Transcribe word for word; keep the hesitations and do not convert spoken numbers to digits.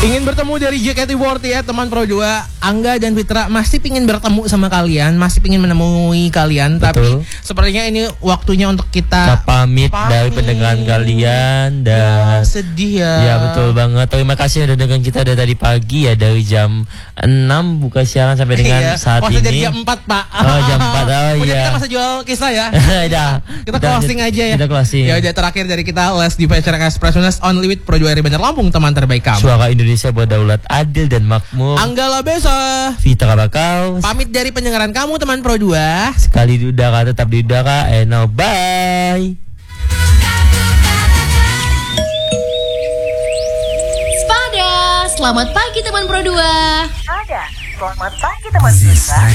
Ingin bertemu dari J K T empat puluh ya teman Pro dua. Angga dan Fitra masih pingin bertemu sama kalian, masih pingin menemui kalian. Betul. Tapi sepertinya ini waktunya untuk kita, kita pamit, pamit dari pendengaran kalian. Dan ya, sedih ya. Ya betul banget. Terima kasih udah dengerin kita dari tadi pagi ya, dari jam enam buka siaran sampai dengan iya. saat Masa ini. dari jam empat Pak. Oh jam empat. Oh Udah, iya. kita masa jual kisah ya. Udah. Kita closing aja ya. Kita closing. Ya udah, terakhir dari kita, let's di Pacar Expressionist Only with Pro dua dari Bandar Lampung, teman terbaik kamu. Suara Indonesia berdaulat, adil dan makmur. Angga Labesa, Fitra Bakal, pamit dari pendengaran kamu teman Pro dua. sekali di udara tetap di udara. And now bye. Spada, selamat pagi teman Pro dua. Ada, selamat pagi teman Fitra.